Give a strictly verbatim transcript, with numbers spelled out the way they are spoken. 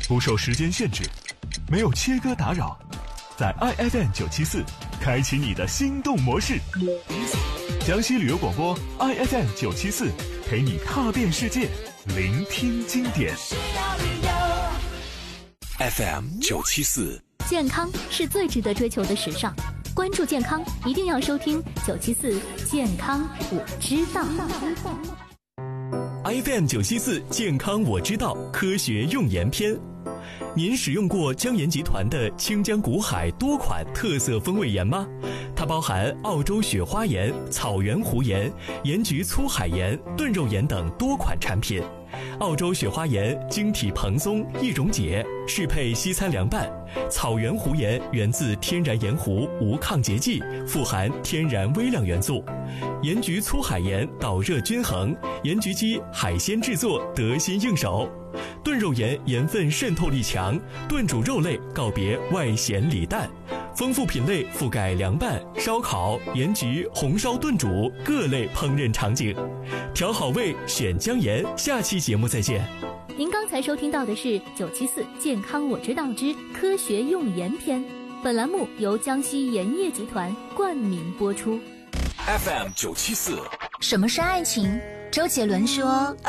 不受时间限制，没有切割打扰，在 I F M 九七四开启你的心动模式。江西旅游广播 I F M 九七四陪你踏遍世界，聆听经典。 F M 九七四， 健康是最值得追求的时尚。关注健康，一定要收听九七四健康我知道。 F M 九七四健康我知道科学用盐篇。您使用过江盐集团的清江古海多款特色风味盐吗？它包含澳洲雪花盐、草原湖盐、盐焗粗海盐、炖肉盐等多款产品。澳洲雪花盐晶体蓬松易溶解，适配西餐凉拌。草原湖盐源自天然盐湖，无抗结剂，富含天然微量元素。盐焗粗海盐导热均衡，盐焗鸡海鲜制作得心应手。炖肉盐盐分渗透力强，炖煮肉类告别外咸里淡。丰富品类覆盖凉拌、烧烤、盐焗、红烧炖煮各类烹饪场景。调好味选江盐，下期节目再见。 您刚才收听到的是九七四健康我知道之科学用盐篇，本栏目由江西盐业集团冠名播出。 F M 九七四。 什么是爱情？周杰伦说